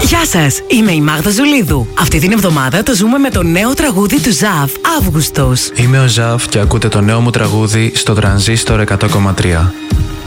Γεια σας, είμαι η Μάγδα Ζουλίδου. Αυτή την εβδομάδα το ζούμε με το νέο τραγούδι του Ζαφ, Αύγουστος. Είμαι ο Ζαφ και ακούτε το νέο μου τραγούδι στο Τρανζίστορ 100,3.